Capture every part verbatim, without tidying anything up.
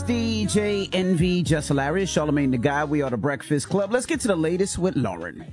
D J Envy, Just Hilarious, Charlamagne the Guy. We are the Breakfast Club. Let's get to the latest with Lauren.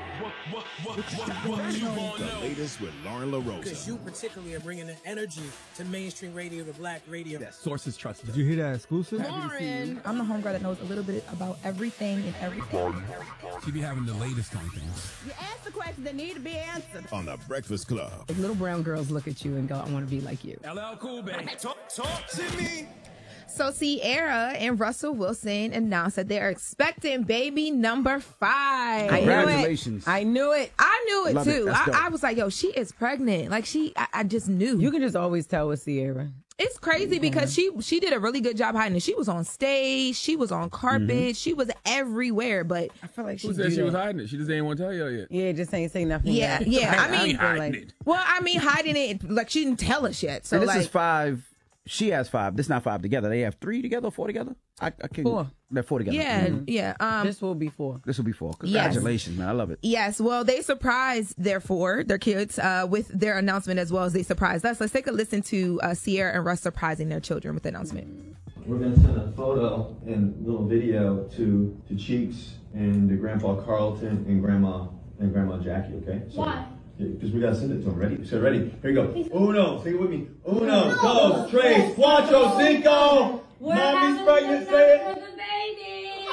The latest with Lauren LaRosa. Because you particularly are bringing the energy to mainstream radio, to black radio. That sources trusted. Did you hear that exclusive? Lauren, I'm the homegirl that knows a little bit about everything and everything. She be having the latest on things. You ask the questions that need to be answered. On the Breakfast Club. Like little brown girls look at you and go, I want to be like you. L L Cool, baby. Talk, talk to me. So Ciara and Russell Wilson announced that they're expecting baby number five. Congratulations. I knew it. I knew it Love it. too. That's dope. I, I was like, yo, she is pregnant. Like she, I, I just knew. You can just always tell with Ciara. It's crazy because she she did a really good job hiding it. She was on stage, she was on carpet, Mm-hmm. she was everywhere. But I feel like she Who said she was hiding it? She just ain't want to tell y'all yet. Yeah, just ain't say nothing. yeah, yet. yeah. I mean, feel like- it. well, I mean, hiding it like she didn't tell us yet. So And this like, is five. She has five. This is not five together. They have three together or four together? I, I can't. Four. They're four together. yeah, Mhm. yeah. Um, This will be four. This will be four. Yes. Congratulations, man. I love it. Yes, well, they surprised their four, their kids, uh, with their announcement as well as they surprised us. Let's take a listen to uh, Ciara and Russ surprising their children with the announcement. We're going to send a photo and little video to, to Cheeks and to Grandpa Carlton and Grandma and Grandma Jackie, okay? So, Why? Because we got to send it to them. Ready? So ready? Here you go. Uno, sing it with me. Uno, dos, tres, cuatro, cinco. We're Mommy's having pregnant, the say for it. the baby.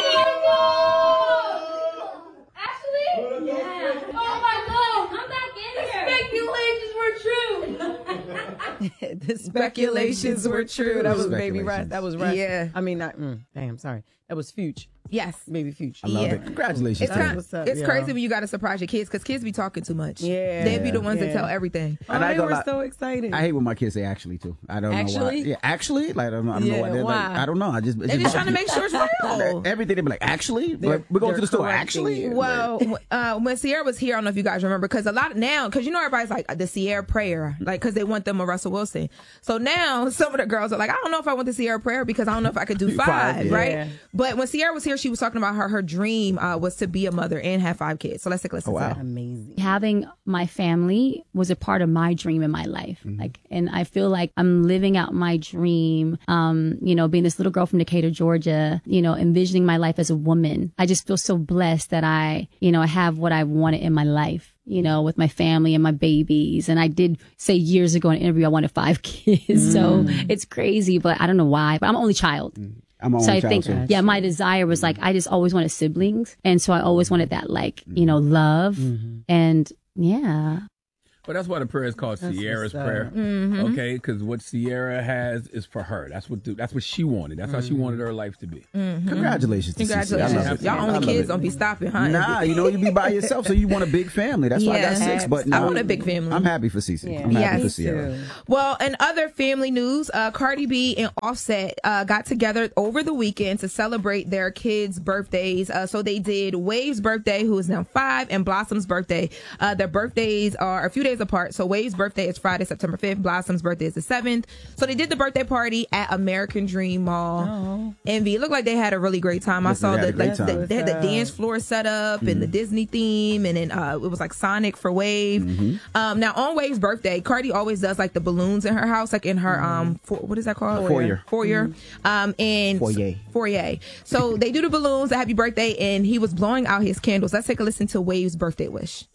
Oh my god! Ashley? Yeah. Oh my god! I'm back in here. Speculations were true. The speculations were true. That was baby right. That was right. Yeah. I mean, not. Mm, damn, sorry. That was Fuge. Yes. Baby Fuge. I love Yeah. it. Congratulations. It's, to kind, them. what's up, it's y'all? crazy when you got to surprise your kids because kids be talking too much. Yeah. They be the ones Yeah. that tell everything. Oh, And I they ain't gonna were lie, so excited. I hate when my kids say actually too. I don't know why. Actually? Yeah, actually. Like I don't, I don't Yeah, know why. They're why? Like, I don't know. I just They just trying to make sure it's real. Everything they be like actually. They're- We're going they're to the store. correcting Actually. you. Well, uh, when Ciara was here, I don't know if you guys remember, because a lot of now, because you know everybody's like the Ciara prayer, like because they want them a Russell Wilson. So now some of the girls are like, I don't know if I want the Ciara prayer because I don't know if I could do five, Five, yeah. right? Yeah. But when Ciara was here, she was talking about her her dream uh, was to be a mother and have five kids. So let's take a listen Oh, wow. to that. Amazing. Having my family was a part of my dream in my life. Mm-hmm. Like, and I feel like I'm living out my dream. Um, you know, being this little girl from Decatur, Georgia, you know, envisioning my life as a woman. I just feel so blessed that I, you know, I have what I wanted in my life, you know, with my family and my babies. And I did say years ago in an interview, I wanted five kids. So it's crazy, but I don't know why, but I'm an only child. I'm my So own I child, think, so- yeah, my desire was like, I just always wanted siblings. And so I always wanted that, like, you know, love. And yeah. But that's why the prayer is called That's Ciara's what's up. prayer. Mm-hmm. Okay, because what Ciara has is for her. That's what the, that's what she wanted. That's how she wanted her life to be. Congratulations. to Cece. I love Congratulations. it. Y'all I only love kids it. don't be stopping, huh? Nah, you know, you be by yourself, so you want a big family. That's why I got Yeah. six. But I no, want a big family. I'm happy for Cece. Yeah. I'm happy Yes. for Ciara. Too. Well, in other family news, uh, Cardi B and Offset uh, got together over the weekend to celebrate their kids' birthdays. Uh, so they did Wave's birthday, who is now five, and Blossom's birthday. Uh, their birthdays are a few days apart. So Wave's birthday is Friday, September fifth. Blossom's birthday is the seventh. So they did the birthday party at American Dream Mall. Oh. Envy. It looked like they had a really great time. I Yes, they saw had a the, great like, time. the they had the What's up? dance floor set up and the Disney theme, and then uh, it was like Sonic for Wave. Um, now on Wave's birthday, Cardi always does like the balloons in her house, like in her um, for, what is that called? Foyer. Foyer. Um, and Foyer. Foyer. So they do the balloons, the happy birthday, and he was blowing out his candles. Let's take a listen to Wave's birthday wish.